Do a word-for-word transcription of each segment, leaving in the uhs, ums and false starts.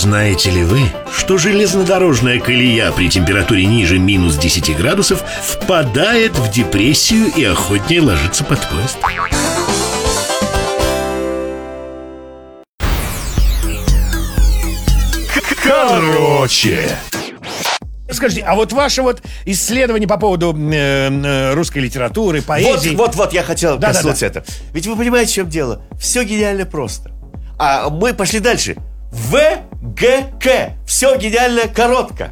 Знаете ли вы, что железнодорожная колея при температуре ниже минус десяти градусов впадает в депрессию и охотнее ложится под поезд? Короче. Скажите, а вот ваше вот исследование по поводу э, э, русской литературы, поэзии... Вот, вот, вот, я хотел Да, коснуться да, да. этого. Ведь вы понимаете, в чем дело? Все гениально просто. А мы пошли дальше. В Г К. Все гениально коротко.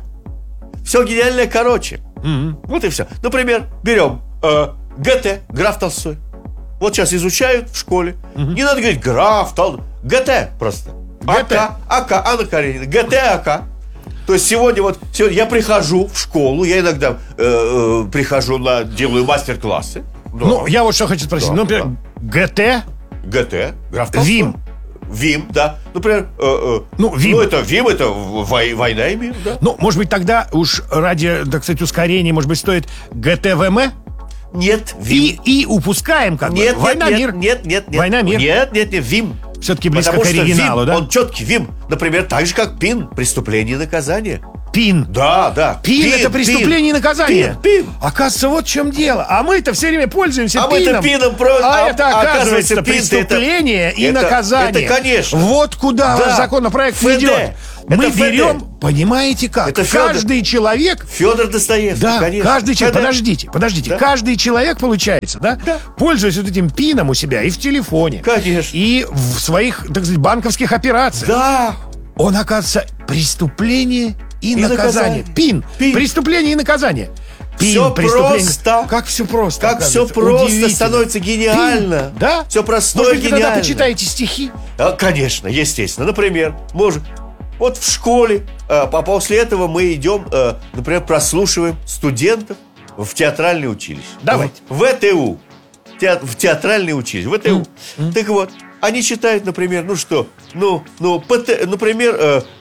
Все гениально короче. Мгм. Вот и все. Например, берем э, Г Т, граф Толстой. Вот сейчас изучают в школе. Не надо говорить граф Толстой. Г Т просто. А ГТ. К, А К, Анна Каренина. Г Т, А К. То есть сегодня вот сегодня я прихожу в школу, я иногда э, э, прихожу на, делаю мастер-классы. Да. Ну, я вот что хочу спросить. Да, Ну, например, Г Т, Г Т, граф Толстой. Вим. Вим, да. Например, э, э, Ну, Вим. ну, это Вим, это вой- война и мир, да. Ну, может быть, тогда уж ради, так сказать, ускорения, может быть, стоит Г Т В М? Нет, И, Вим. и упускаем как Нет, бы. Война, нет, мир. нет, нет, нет. Война, мир. Нет, нет, нет, Вим. Все-таки близко Потому к что оригиналу, Вим, да? он четкий, Вим. Например, так же, как Пин, преступление и наказание. Пин. Да, да. Пин, это преступление и наказание. Пин, пин. Оказывается, вот в чем дело. А мы-то все время пользуемся А пином. мы-то пином про- А, а- это, а оказывается, оказывается, пин-то преступление это- и это- наказание. это, конечно. Вот куда Да. ваш законопроект ФД. ведет. Это Мы ФД. берем, понимаете как? Это Фёдор. Каждый человек... Федор Достоевский, Да, конечно. каждый человек, ФД. подождите, подождите, Да. каждый человек, получается, да, Да. пользуясь вот этим пином у себя и в телефоне, Конечно. и в своих, так сказать, банковских операциях. Да. Он, оказывается, преступление и, И наказание. наказание. Пин. Пин. Преступление и наказание. Пин, Всё преступление. просто. Как все просто. Как все оказывается. просто Удивительно. становится гениально. Пин. Да? Все простое, Может быть, вы тогда гениально. почитаете стихи? А, конечно, естественно. Например, может, вот в школе, а по- после этого мы идем, э, например, прослушиваем студентов в театральное училище. Давайте. В, в Т У. Теат- в театральное училище. В Т У. Так вот, они читают, например, ну что, ну, ну, ПТ, например, э,